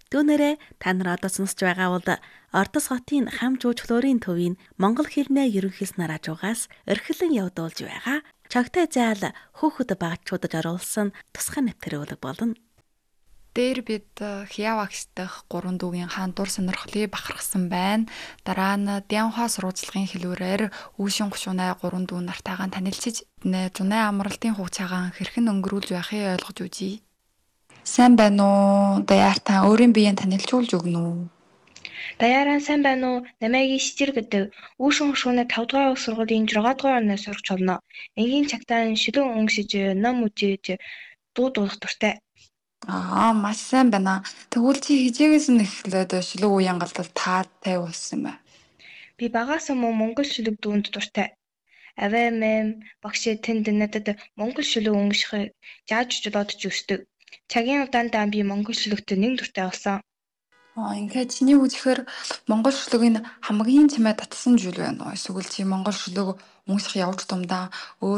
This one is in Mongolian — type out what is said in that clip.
Түүнээрээ та нар одоо сонсож байгаа бол Ордос хотын хам жуулчлалын төвийн монгол хэлний ерөнхийлснээр хажуугаас эрхлэн явуулж байгаа чогтой заал хөөхд багчуудад оруулсан тусгай нэвтрүүлэг болно. Дээр бид Хиавагс дахь 3 дүүгийн хаан дур сонирхлыг бахархсан байна. Дараа нь Дянхуа сурвалжлагын хэлбэрээр Үүшин гушуунай 3 дүү нартайгаа танилцж зунай амралтын хугацаагаа хэрхэн өнгөрүүлж байхыг ойлгож үзье. Сайн байна уу? Даяар та өөрийн биеийг танилцуулж өгнө үү? Даяараа сайн байна уу? Намайг Шижир гэдэг. Үүшин гушуунай 5 дугаар ус сургуулийн 6 дугаар орноос сурч болно. Энгийн цагтаа шилэн өнгөсөж, ном үзэж, дуу дуулах дуртай. Маш сайн байна. Тэгвэл чи хизээгээс нь эхлээд шилэг үеийн галдал таатай болсон юм байна. Би багаас мөн монгол шүлэг дуунд дуртай. Аваа мэм багш тэнд надад монгол шүлэг өнгөшхийг зааж жолоодож өсдөг. Цагийн удаандаа би монгол шүлэгт нэг дуртай болсон. Ингээд чиний үзэхээр монгол шүлэг нь хамгийн чамайг татсан зүйл байна уу? Эсвэл чи монгол шүлэг өнгөсөх явж тумдаа